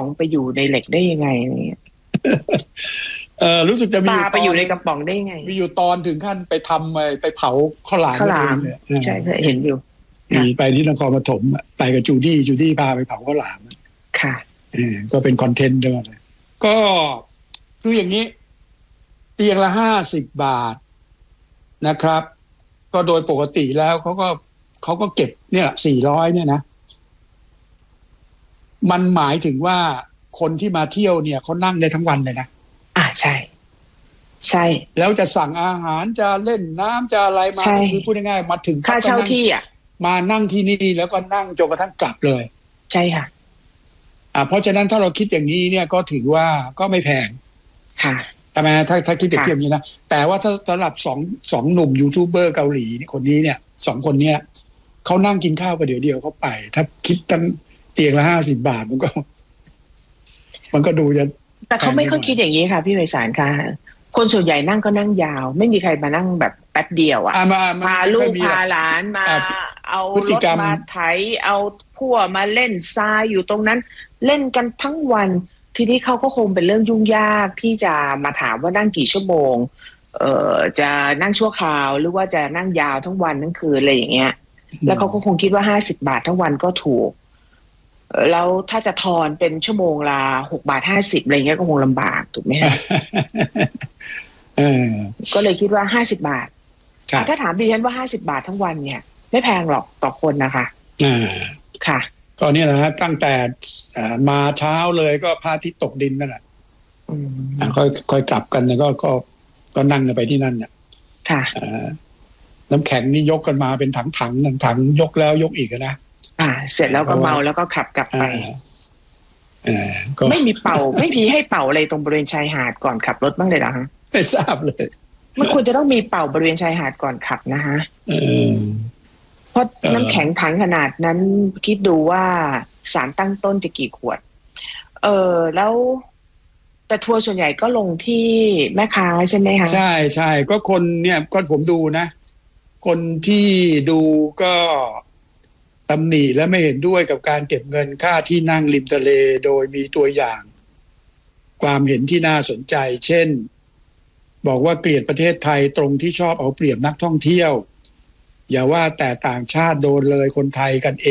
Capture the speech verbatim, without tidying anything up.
ไปอยู่ในเหล็กได้ยังไงอะไรเงี้ยเออรู้สึกจะมีปลาไปอยู่ในกระป๋องได้ยังไงมีอยู่ตอนถึงขั้นไปทำไปไปเผาข้าวหลามข้าวหลามใช่เห็นอยู่มีไปที่นครปฐมไปกับจูดี้จูดี้พาไปเผาข้าวหลามค่ะเออก็เป็นคอนเทนต์ด้วยเลยก็คืออย่างนี้เตียงละห้าสิบบาทนะครับก็โดยปกติแล้วเขาก็เขาก็เก็บเนี่ยสี่ร้อยเนี่ยนะมันหมายถึงว่าคนที่มาเที่ยวเนี่ยเขานั่งได้ทั้งวันเลยนะอ่าใช่ใช่แล้วจะสั่งอาหารจะเล่นน้ำจะอะไรมาคือพูดง่ายๆมาถึงค่าเช่าที่อ่ะมานั่งที่นี่แล้วก็นั่งจนกระทั่งกลับเลยใช่ค่ะอ่าเพราะฉะนั้นถ้าเราคิดอย่างนี้เนี่ยก็ถือว่าก็ไม่แพงค่ะทำไมถ้าถ้าคิดเปรียบเทียบอย่างนี้นะแต่ว่าถ้าสำหรับสองสองหนุ่มยูทูบเบอร์เกาหลีคนนี้เนี่ยสองคนเนี้ยเขานั่งกินข้าวไปเดี๋ยวเดียวเขาไปถ้าคิดกันเตียงละห้าสิบบาทมันก็มันก็ดูจะแต่เขาไม่ค่อยคิดอย่างนี้ค่ะพี่ไพศาลค่ะคนส่วนใหญ่นั่งก็นั่งยาวไม่มีใครมานั่งแบบแป๊บเดียวอ่ะพาลูกพาหลานมาเอารถมาไถเอาพั่วมาเล่นทรายอยู่ตรงนั้นเล่นกันทั้งวันทีนี้เขาก็คงเป็นเรื่องยุ่งยากที่จะมาถามว่านั่งกี่ชั่วโมงเอ่อจะนั่งชั่วคราวหรือว่าจะนั่งยาวทั้งวันทั้งคืนอะไรอย่างเงี้ยแล้วเขาก็คงคิดว่าห้าสิบบาททั้งวันก็ถูกแล้วถ้าจะทอนเป็นชั่วโมงละหกบาทห้าสิบอะไรเงี้ยก็คงลำบากถูกไหมฮะก็เลยคิดว่าห้าสิบบาทถ้าถามดิฉันว่าห้าสิบบาททั้งวันเนี่ยไม่แพงหรอกต่อคนนะคะค่ะก็เนี่ยนะฮะตั้งแต่มาเช้าเลยก็พระอาทิตย์ตกดินนั่นแหละค่อยค่อยกลับกันแล้วก็ก็ก็นั่งกันไปที่นั่นเนี่ยค่ะน้ำแข็งนี่ยกกันมาเป็นถังถังถังยกแล้วยกอีกนะอ่าเสร็จแล้วก็เมาแล้วก็ขับกลับไปไม่มีเป่าไม่มีให้เป่าอะไรตรงบริเวณชายหาดก่อนขับรถบ้างเลยเหรอฮะไม่ทราบเลยมันควรจะต้องมีเป่าบริเวณชายหาดก่อนขับนะฮะเพราะน้ำแข็งถังขนาดนั้นคิดดูว่าสารตั้งต้นจะกี่ขวดเออแล้วแต่ทัวร์ส่วนใหญ่ก็ลงที่แม่ค้าใช่ไหมคะใช่ใช่ก็คนเนี่ยก็ผมดูนะคนที่ดูก็ตำหนิและไม่เห็นด้วยกับการเก็บเงินค่าที่นั่งริมทะเลโดยมีตัวอย่างความเห็นที่น่าสนใจเช่นบอกว่าเกลียดประเทศไทยตรงที่ชอบเอาเปรียบนักท่องเที่ยวอย่าว่าแต่ต่างชาติโดนเลยคนไทยกันเอง